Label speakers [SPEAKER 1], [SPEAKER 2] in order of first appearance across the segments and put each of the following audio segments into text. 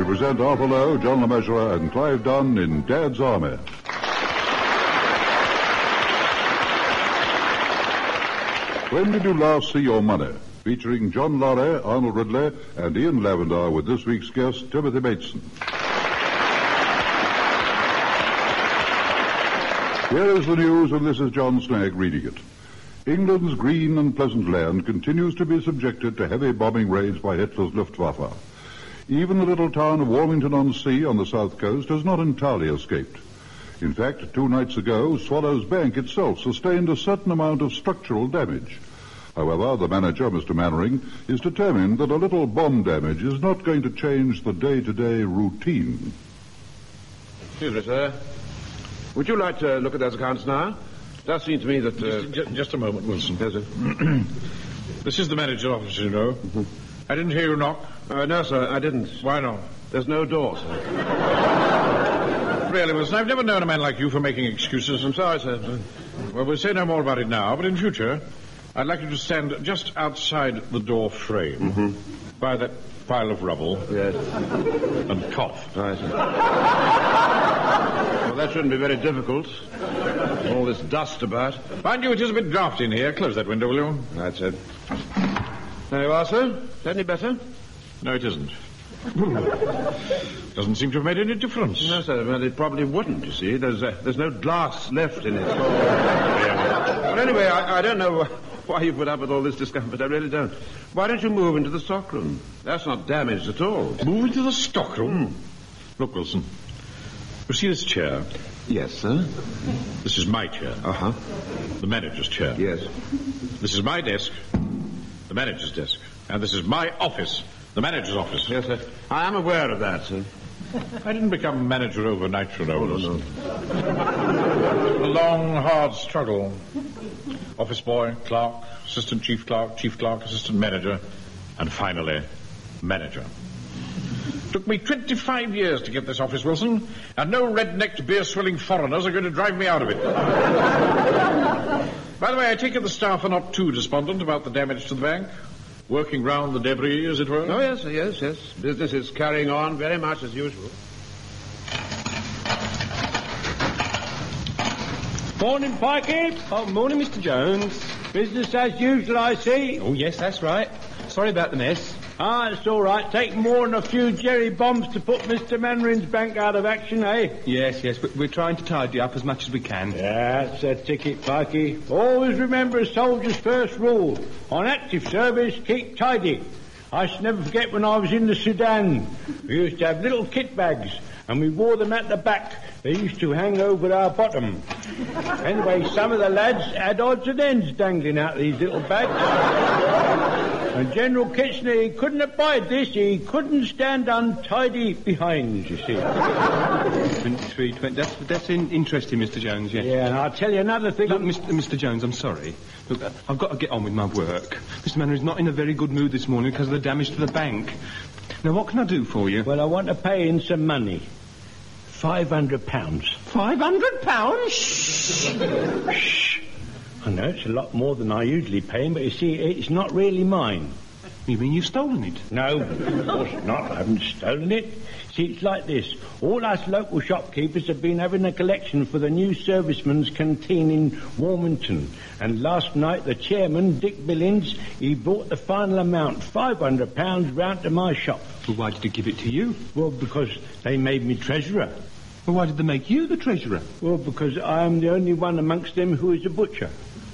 [SPEAKER 1] present Arthur Lowe, John LeMessurier, and Clive Dunn in Dad's Army. When Did You Last See Your Money? Featuring John Lorry, Arnold Ridley, and Ian Lavender with this week's guest, Timothy Bateson. Here is the news, and this is John Snagg reading it. England's green and pleasant land continues to be subjected to heavy bombing raids by Hitler's Luftwaffe. Even the little town of Warmington-on-Sea on the south coast has not entirely escaped. In fact, 2 nights ago, Swallows Bank itself sustained a certain amount of structural damage. However, the manager, Mr. Mannering, is determined that a little bomb damage is not going to change the day-to-day routine.
[SPEAKER 2] Excuse me, sir. Would you like to look at those accounts now? It does seem to me that...
[SPEAKER 3] Just a moment, Wilson.
[SPEAKER 2] Yes, sir.
[SPEAKER 3] This is the manager's office, you know. Mm-hmm. I didn't hear you knock.
[SPEAKER 2] No, sir, I didn't.
[SPEAKER 3] Why not?
[SPEAKER 2] There's no door, sir.
[SPEAKER 3] Really, Wilson, I've never known a man like you for making excuses.
[SPEAKER 2] I'm sorry, sir.
[SPEAKER 3] Well, we'll say no more about it now, but in future, I'd like you to stand just outside the door frame, by that pile of rubble.
[SPEAKER 2] Yes.
[SPEAKER 3] And cough.
[SPEAKER 2] Right, sir. Well, that shouldn't be very difficult. All this dust about.
[SPEAKER 3] Mind you, it is a bit draughty in here. Close that window, will you?
[SPEAKER 2] Right, sir. There you are, sir. Is that any better?
[SPEAKER 3] No, it isn't. Doesn't seem to have made any difference.
[SPEAKER 2] No, sir, well, it probably wouldn't, you see. There's no glass left in it. But anyway, I don't know why you put up with all this discomfort. I really don't. Why don't you move into the stockroom? That's not damaged at all.
[SPEAKER 3] Move into the stockroom? Look, Wilson. You see this chair?
[SPEAKER 2] Yes, sir.
[SPEAKER 3] This is my chair.
[SPEAKER 2] Uh-huh.
[SPEAKER 3] The manager's chair.
[SPEAKER 2] Yes.
[SPEAKER 3] This is my desk. The manager's desk. And this is my office. The manager's office.
[SPEAKER 2] Yes, sir. I am aware of that, sir.
[SPEAKER 3] I didn't become manager overnight, you know.
[SPEAKER 2] No.
[SPEAKER 3] A long, hard struggle. Office boy, clerk, assistant chief clerk, assistant manager, and finally, manager. Took me 25 years to get this office, Wilson, and no red-necked, beer-swilling foreigners are going to drive me out of it. By the way, I take it the staff are not too despondent about the damage to the bank? Working round the debris, as it were?
[SPEAKER 2] Oh, yes, sir, yes. Business is carrying on very much as usual.
[SPEAKER 4] Morning, Pikey.
[SPEAKER 5] Oh, morning, Mr. Jones.
[SPEAKER 4] Business as usual, I see.
[SPEAKER 5] Oh, yes, that's right. Sorry about the mess.
[SPEAKER 4] It's all right. Take more than a few jerry bombs to put Mr. Mandarin's bank out of action, eh?
[SPEAKER 5] Yes, we're trying to tidy up as much as we can.
[SPEAKER 4] That's a ticket, Pikey. Always remember a soldier's first rule. On active service, keep tidy. I shall never forget when I was in the Sudan. We used to have little kit bags, and we wore them at the back. They used to hang over our bottom. Anyway, some of the lads had odds and ends dangling out these little bags. And General Kitchener, he couldn't abide this. He couldn't stand untidy behind, you see.
[SPEAKER 5] That's interesting, Mr. Jones, yes.
[SPEAKER 4] Yeah, and I'll tell you another thing.
[SPEAKER 5] Look, Mr. Jones, I'm sorry. Look, I've got to get on with my work. Mr. Manor is not in a very good mood this morning because of the damage to the bank. Now, what can I do for you?
[SPEAKER 4] Well, I want to pay in some money. £500.
[SPEAKER 5] £500?
[SPEAKER 4] Shh. I know it's a lot more than I usually pay, but you see, it's not really mine.
[SPEAKER 5] You mean you've stolen it?
[SPEAKER 4] No, of course not. I haven't stolen it. See, it's like this. All us local shopkeepers have been having a collection for the new servicemen's canteen in Warmington. And last night, the chairman, Dick Billings, he brought the final amount, £500, round to my shop.
[SPEAKER 5] Well, why did he give it to you?
[SPEAKER 4] Well, because they made me treasurer.
[SPEAKER 5] Well, why did they make you the treasurer?
[SPEAKER 4] Well, because I am the only one amongst them who is a butcher.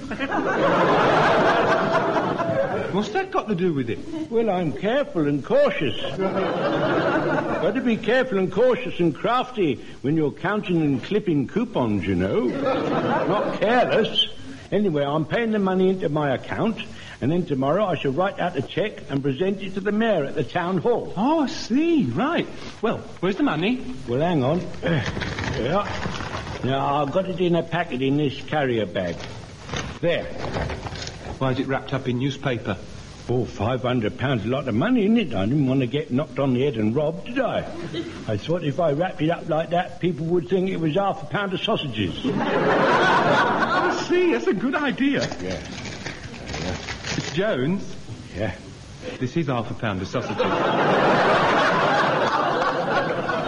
[SPEAKER 5] What's that got to do with it?
[SPEAKER 4] Well, I'm careful and cautious. Got to be careful and cautious and crafty when you're counting and clipping coupons, you know. Not careless. Anyway, I'm paying the money into my account, and then tomorrow I shall write out a cheque and present it to the mayor at the town hall.
[SPEAKER 5] Oh, I see. Right. Well, where's the money?
[SPEAKER 4] Well, hang on. Yeah. Now, I've got it in a packet in this carrier bag. There.
[SPEAKER 5] Why is it wrapped up in newspaper?
[SPEAKER 4] Oh, £500 a lot of money, isn't it? I didn't want to get knocked on the head and robbed, did I? I thought if I wrapped it up like that, people would think it was £half a pound of sausages.
[SPEAKER 5] I see. That's a good idea.
[SPEAKER 4] Yeah.
[SPEAKER 5] Mr. Jones?
[SPEAKER 4] Yeah?
[SPEAKER 5] This is £half a pound of sausages.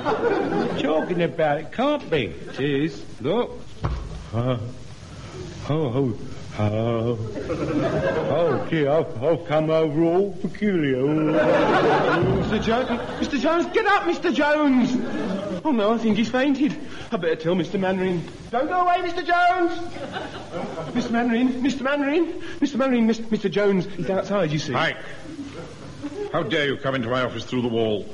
[SPEAKER 4] What are you talking about? It can't be.
[SPEAKER 5] It is.
[SPEAKER 4] Look. Oh, gee, I've come over all peculiar.
[SPEAKER 5] Mr. Jones. Mr. Jones, get up, Mr. Jones. Oh, no, I think he's fainted. I better tell Mr. Mannering. Don't go away, Mr. Jones. Mr. Mannering, Mr. Mannering, Mr. Mannering, Mr. Jones. He's outside, you see.
[SPEAKER 3] Mike, how dare you come into my office through the wall?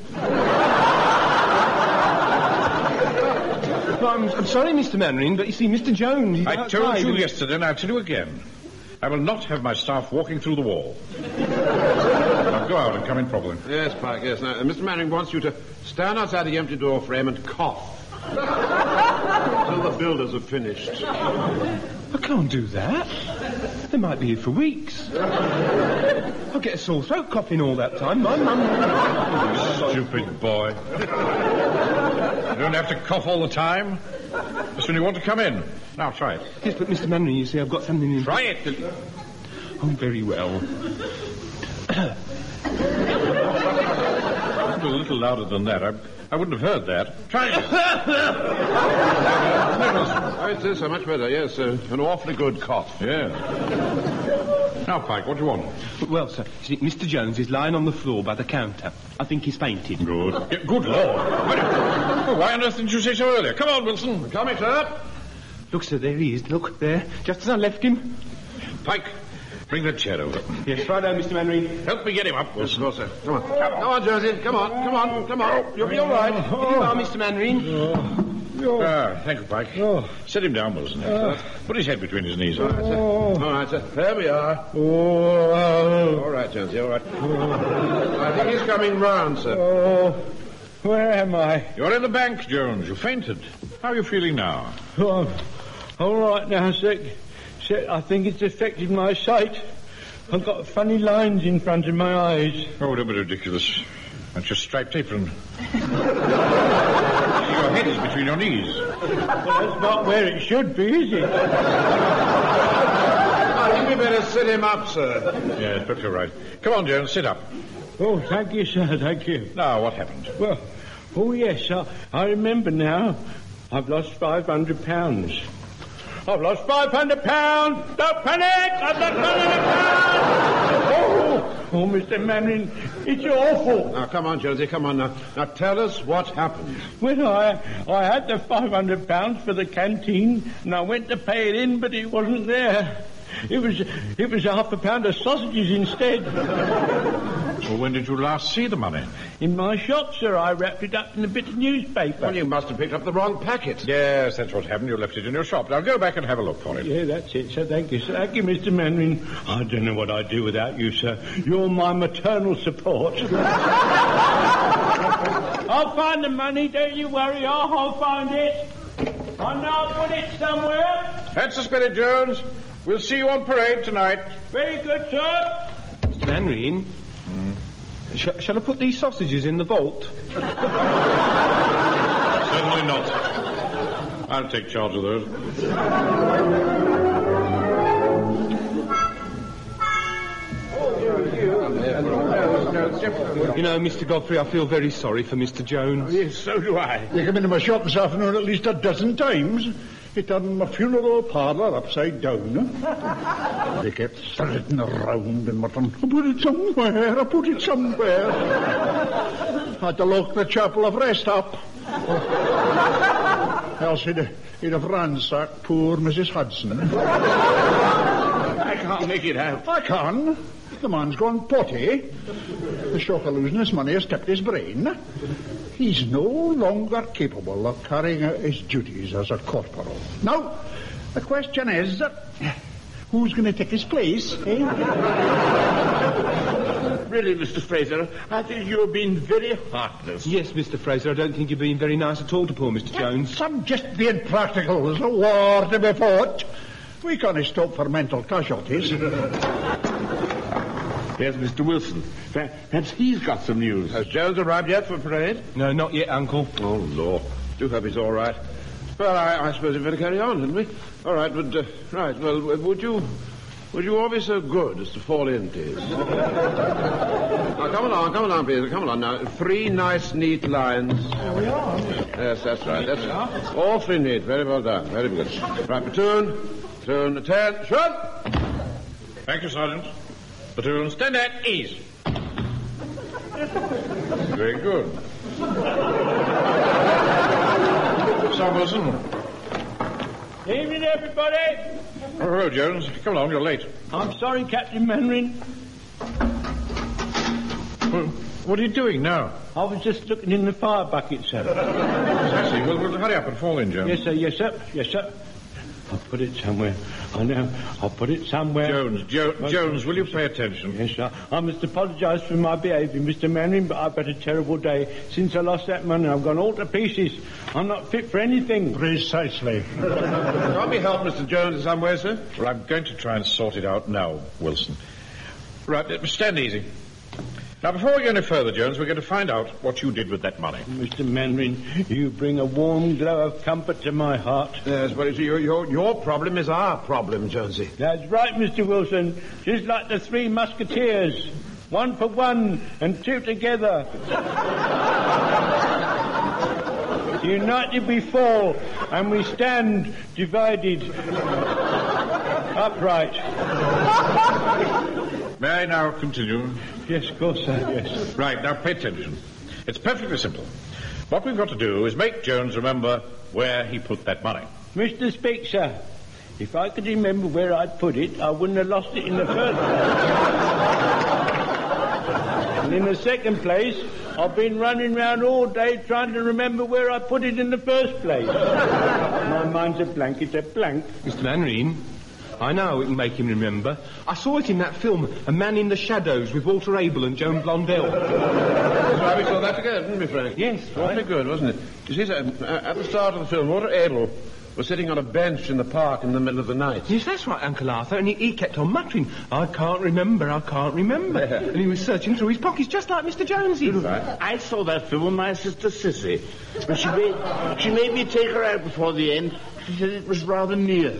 [SPEAKER 5] No, I'm sorry, Mr. Mannering, but you see, Mr. Jones, he's outside.
[SPEAKER 3] I told you yesterday, and I'll tell you again. I will not have my staff walking through the wall. Now go out and come in properly.
[SPEAKER 2] Yes, Pike, yes. Now, Mr. Mannering wants you to stand outside the empty door frame and cough until the builders have finished.
[SPEAKER 5] I can't do that. They might be here for weeks. I'll get a sore throat coughing all that time. My mum...
[SPEAKER 3] Stupid boy. You don't have to cough all the time. Just when you want to come in. Now, try it.
[SPEAKER 5] Yes, but Mr. Mannering, you see, I've got something in...
[SPEAKER 3] Try it.
[SPEAKER 5] Oh, very well.
[SPEAKER 3] A little louder than that. I wouldn't have heard that. Try it.
[SPEAKER 2] Oh, it's so much better, yes. An awfully good cough.
[SPEAKER 3] Yeah. Now, Pike, what do you want?
[SPEAKER 5] Well, sir, you see, Mr. Jones is lying on the floor by the counter. I think he's fainted.
[SPEAKER 3] Good. Yeah, good Lord. Oh, why on earth didn't you say so earlier? Come on, Wilson.
[SPEAKER 2] Coming, sir.
[SPEAKER 5] Look, sir, there he is. Look, there. Just as I left him.
[SPEAKER 3] Pike, bring that chair over.
[SPEAKER 5] Yes, right down, Mr. Mannering.
[SPEAKER 3] Help me get him up, Wilson.
[SPEAKER 2] Yes, of course, sir. Come on. Come on, Josie. Come on. You'll be all right.
[SPEAKER 5] Here you are, Mr. Mannering.
[SPEAKER 3] Thank you, Pike. Sit him down, Wilson. Put his head between his knees.
[SPEAKER 2] All right, sir. There we are. All right, Jonesy, all right. I think he's coming round, sir.
[SPEAKER 4] Where am I?
[SPEAKER 3] You're in the bank, Jones. You fainted. How are you feeling now?
[SPEAKER 4] Oh, all right now, Sir. I think it's affected my sight. I've got funny lines in front of my eyes.
[SPEAKER 3] Oh, don't be ridiculous. That's your striped apron. Your head is between your knees.
[SPEAKER 4] Well, that's not where it should be, is it?
[SPEAKER 2] I think we better sit him up, sir.
[SPEAKER 3] Yes, but you're right. Come on, Jones, sit up.
[SPEAKER 4] Oh, thank you, sir, thank you.
[SPEAKER 3] Now, what happened?
[SPEAKER 4] Well, yes, I remember now. I've lost £500. I've lost £500! Don't panic! I've lost £500! Oh, Mr. Mannering, it's awful.
[SPEAKER 2] Now, come on, Jonesy, come on now. Now, tell us what happened.
[SPEAKER 4] Well, I had the £500 for the canteen, and I went to pay it in, but it wasn't there. It was half a pound of sausages instead.
[SPEAKER 3] Well, when did you last see the money?
[SPEAKER 4] In my shop, sir. I wrapped it up in a bit of newspaper.
[SPEAKER 2] Well, you must have picked up the wrong packet.
[SPEAKER 3] Yes, that's what happened. You left it in your shop. Now go back and have a look for it.
[SPEAKER 4] Yeah, that's it, sir. Thank you, sir. Thank you, Mr. Mannering. I don't know what I'd do without you, sir. You're my maternal support. I'll find the money. Don't you worry. I'll find it. I know I'll put it somewhere.
[SPEAKER 3] That's the spirit, Jones. We'll see you on parade tonight.
[SPEAKER 4] Very good, sir.
[SPEAKER 5] Mr. Mannering, shall I put these sausages in the vault?
[SPEAKER 3] Certainly not. I'll take charge of those.
[SPEAKER 5] You know, Mr. Godfrey, I feel very sorry for Mr. Jones.
[SPEAKER 4] Yes, so do I.
[SPEAKER 6] They come into my shop this afternoon at least a dozen times. It done my funeral parlour upside down. They kept strutting around and muttering, I put it somewhere. Had to lock the chapel of rest up. Else he'd have ransacked poor Mrs. Hudson.
[SPEAKER 4] I can't make it out.
[SPEAKER 6] I can. The man's gone potty. The shock of losing his money has kept his brain. He's no longer capable of carrying out his duties as a corporal. Now, the question is, who's going to take his place, eh?
[SPEAKER 4] Really, Mr. Fraser, I think you've been very heartless.
[SPEAKER 5] Yes, Mr. Fraser, I don't think you're being very nice at all to poor Mr. Jones.
[SPEAKER 6] Some just being practical. There's a war to be fought. We can't stop for mental casualties.
[SPEAKER 4] There's Mr. Wilson. Perhaps he's got some news.
[SPEAKER 2] Has Jones arrived yet for parade?
[SPEAKER 5] No, not yet, Uncle.
[SPEAKER 2] Oh, Lord. Do hope he's all right. Well, I suppose we'd better carry on, hadn't we? All right, but, right, well, would you Would you all be so good as to fall in, please? Now, come along, please. Come along now. 3 nice, neat lines.
[SPEAKER 6] There we are.
[SPEAKER 2] Yes, that's right. That's all 3 neat. Very well done. Very good. Right, platoon, attention.
[SPEAKER 3] Thank you, Sergeant. Platoon, stand at ease. Very good. Sergeant Wilson.
[SPEAKER 4] Evening, everybody.
[SPEAKER 3] Oh, hello, Jones. Come along, you're late.
[SPEAKER 4] I'm sorry, Captain Manring.
[SPEAKER 3] Well, what are you doing now?
[SPEAKER 4] I was just looking in the fire bucket, sir.
[SPEAKER 3] I see. Well, hurry up and fall in, Jones.
[SPEAKER 4] Yes, sir, yes, sir, yes, sir. I'll put it somewhere. I know. I'll put it somewhere.
[SPEAKER 3] Jones, will you pay attention?
[SPEAKER 4] Yes, sir. I must apologise for my behaviour, Mr. Manning, but I've had a terrible day. Since I lost that money, I've gone all to pieces. I'm not fit for anything.
[SPEAKER 6] Precisely.
[SPEAKER 2] Can't we help Mr. Jones in some way, sir?
[SPEAKER 3] Well, I'm going to try and sort it out now, Wilson. Right, stand easy. Now, before we go any further, Jones, we're going to find out what you did with that money.
[SPEAKER 4] Mr. Manring, you bring a warm glow of comfort to my heart.
[SPEAKER 2] Yes, but you see, your problem is our problem, Jonesy.
[SPEAKER 4] That's right, Mr. Wilson. Just like the 3 musketeers. 1 for 1 and 2 together. United we fall, and we stand divided. Upright.
[SPEAKER 3] May I now continue?
[SPEAKER 4] Yes, of course, sir, yes.
[SPEAKER 3] Right, now pay attention. It's perfectly simple. What we've got to do is make Jones remember where he put that money.
[SPEAKER 4] Mr. Speaker, if I could remember where I'd put it, I wouldn't have lost it in the first place. And in the second place, I've been running round all day trying to remember where I put it in the first place. My mind's a blank, it's a blank.
[SPEAKER 5] Mr. Manring, I know it can make him remember. I saw it in that film, A Man in the Shadows, with Walter Abel and Joan Blondell.
[SPEAKER 2] That's why we saw that together, didn't we, Frank?
[SPEAKER 4] Yes,
[SPEAKER 2] Awfully good, wasn't it? You see, sir, at the start of the film, Walter Abel was sitting on a bench in the park in the middle of the night.
[SPEAKER 5] Yes, that's right, Uncle Arthur, and he kept on muttering, I can't remember.
[SPEAKER 2] Yeah.
[SPEAKER 5] And he was searching through his pockets just like Mr. Jonesy.
[SPEAKER 2] Right.
[SPEAKER 7] I saw that film with my sister Sissy. And she made me take her out before the end. She said it was rather near.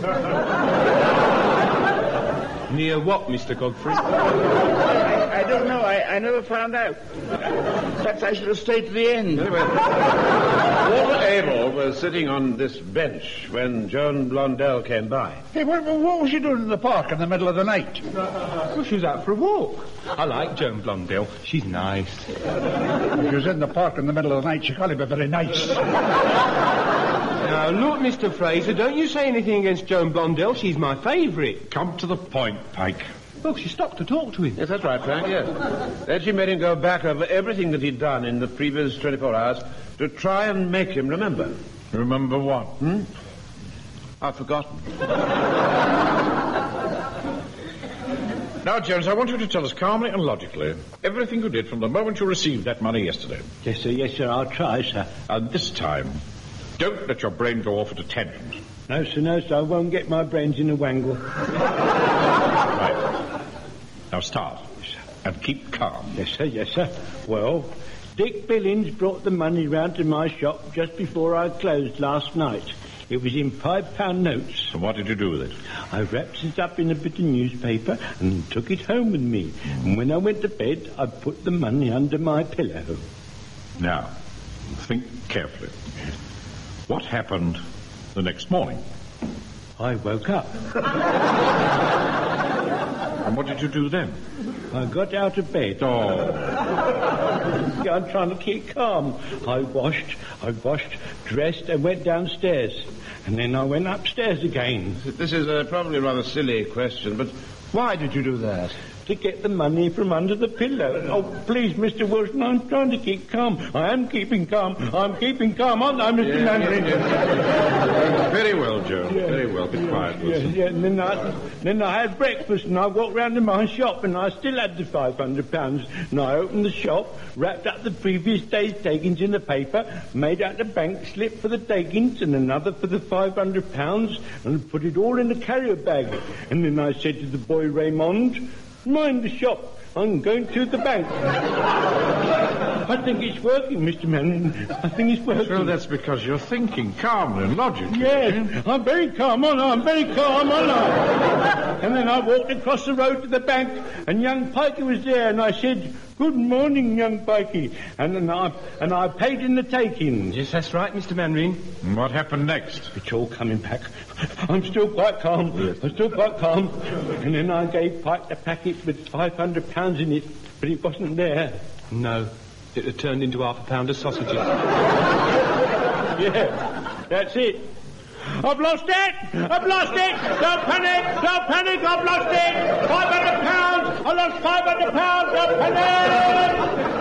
[SPEAKER 5] Near what, Mr. Godfrey?
[SPEAKER 7] I don't know. I never found out. Perhaps I should have stayed to the end.
[SPEAKER 2] Anyway, Walter Abel was sitting on this bench when Joan Blondell came by.
[SPEAKER 6] Hey, what was she doing in the park in the middle of the night?
[SPEAKER 5] Well, she was out for a walk. I like Joan Blondell. She's nice.
[SPEAKER 6] If she was in the park in the middle of the night, she can't be very nice.
[SPEAKER 5] Now, look, Mr. Fraser, don't you say anything against Joan Blondell. She's my favourite.
[SPEAKER 3] Come to the point, Pike.
[SPEAKER 5] Well, she stopped to talk to him.
[SPEAKER 2] Yes, that's right, Frank, yes. Then she made him go back over everything that he'd done in the previous 24 hours to try and make him remember.
[SPEAKER 3] Remember what?
[SPEAKER 2] I've forgotten.
[SPEAKER 3] Now, Jones, I want you to tell us calmly and logically everything you did from the moment you received that money yesterday.
[SPEAKER 4] Yes, sir, I'll try, sir.
[SPEAKER 3] And this time, don't let your brain go off at a tangent.
[SPEAKER 4] No, sir, I won't get my brains in a wangle.
[SPEAKER 3] Right. Now start. And keep calm.
[SPEAKER 4] Yes, sir. Well, Dick Billings brought the money round to my shop just before I closed last night. It was in £5 notes.
[SPEAKER 3] So what did you do with it?
[SPEAKER 4] I wrapped it up in a bit of newspaper and took it home with me. And when I went to bed, I put the money under my pillow.
[SPEAKER 3] Now, think carefully. What happened the next morning?
[SPEAKER 4] I woke up.
[SPEAKER 3] And what did you do then?
[SPEAKER 4] I got out of bed.
[SPEAKER 3] Oh.
[SPEAKER 4] I'm trying to keep calm. I washed, dressed, and went downstairs. And then I went upstairs again.
[SPEAKER 2] This is probably a rather silly question, but why did you do that?
[SPEAKER 4] To get the money from under the pillow. Oh, please, Mr. Wilson, I'm trying to keep calm. I am keeping calm. I'm keeping calm, aren't I, Mr. Manring?
[SPEAKER 3] Very well, Jones. Very well. Be quiet, Wilson.
[SPEAKER 4] Yeah. And then I had breakfast and I walked round to my shop and I still had the £500. And I opened the shop, wrapped up the previous day's takings in the paper, made out a bank slip for the takings and another for the £500 and put it all in a carrier bag. And then I said to the boy Raymond, mind the shop, I'm going to the bank. I think it's working, Mr. Manning. I think it's working.
[SPEAKER 3] Well, that's because you're thinking calmly and logically.
[SPEAKER 4] Yes, I'm very calm, aren't I? I'm very calm, aren't I? And then I walked across the road to the bank, and young Pikey was there, and I said, "Good morning, young Pikey." And then I paid in the takings.
[SPEAKER 5] Yes, that's right, Mr. Mandarin.
[SPEAKER 3] And what happened next?
[SPEAKER 4] It's all coming back. I'm still quite calm. I'm still quite calm. And then I gave Pike the packet with £500 in it, but it wasn't there.
[SPEAKER 5] No, it had turned into half a pound of sausages.
[SPEAKER 4] Yeah, that's it. I've lost it! I've lost it! Don't panic! Don't panic! I've lost it! £500! I lost £500! Don't panic!